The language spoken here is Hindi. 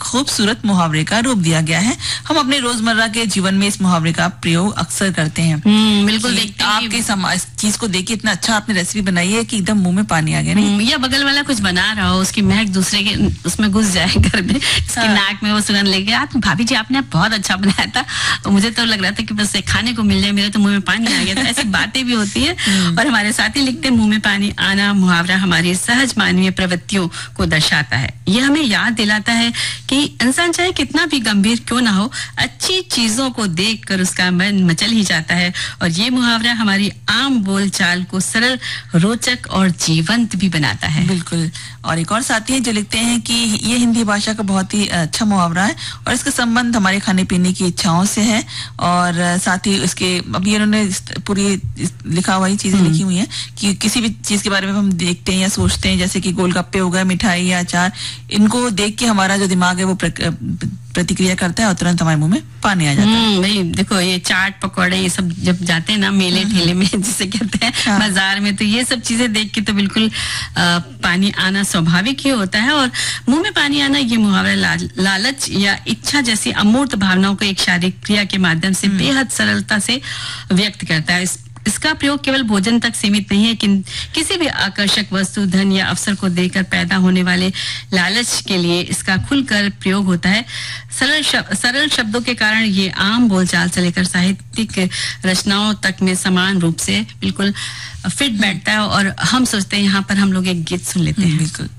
खूबसूरत मुहावरे का रूप दिया गया है। हम अपने रोजमर्रा के जीवन में इस मुहावरे का प्रयोग अक्सर करते हैं। बिल्कुल, देखते हैं आपके इस चीज को देखिए, इतना अच्छा आपने रेसिपी बनाई है कि एकदम मुंह में पानी आ गया। नहीं, या बगल वाला कुछ बना रहा हो, उसकी महक दूसरे के उसमें घुस जाए घर में, इसकी नाक में वो सुगंध लेके, भाभी जी आपने बहुत अच्छा बनाया था, मुझे तो लग रहा था कि बस खाने को मिल जाए, मेरे तो मुंह में पानी आ गया था। ऐसी बातें भी होती है। और हमारे साथी लिखते हैं, मुंह में पानी आना मुहावरा हमारी सहज मानवीय प्रवृत्तियों को दर्शाता है। यह हमें याद दिलाता है कि इंसान चाहे कितना भी गंभीर क्यों ना हो, अच्छी चीजों को देखकर उसका मन मचल ही जाता है। और ये मुहावरा हमारी आम बोलचाल को सरल, रोचक और जीवंत भी बनाता है। बिल्कुल। और एक और साथी है जो लिखते हैं कि ये हिंदी भाषा का बहुत ही अच्छा मुहावरा है और इसका संबंध हमारे खाने पीने की इच्छाओं से है। और साथ ही इसके अभी इन्होंने पूरी लिखा हुआ ही चीजें लिखी हुई हैं कि किसी भी चीज के बारे में हम देखते हैं या सोचते हैं, जैसे कि गोलगप्पे हो गए, मिठाई या अचार, इनको देख के हमारा जो दिमाग है वो प्रतिक्रिया करता है और तुरंत हमारे मुंह में पानी आ जाता है। भाई देखो, ये चाट पकौड़े ये सब जब जाते हैं ना मेले ठेले में जिसे कहते हैं बाजार में, तो ये सब चीजें देख के तो बिल्कुल पानी आना स्वाभाविक ही होता है। और मुंह में पानी आना ये मुहावरा लालच या इच्छा जैसी अमूर्त भावनाओं को एक शारीरिक क्रिया के माध्यम से बेहद सरलता से व्यक्त करता है। इसका प्रयोग केवल भोजन तक सीमित नहीं है, किसी भी आकर्षक वस्तु, धन या अवसर को देकर पैदा होने वाले लालच के लिए इसका खुलकर प्रयोग होता है। सरल शब्दों के कारण ये आम बोलचाल से लेकर साहित्यिक रचनाओं तक में समान रूप से बिल्कुल फिट बैठता है। और हम सोचते हैं यहाँ पर हम लोग एक गीत सुन लेते हैं। बिल्कुल।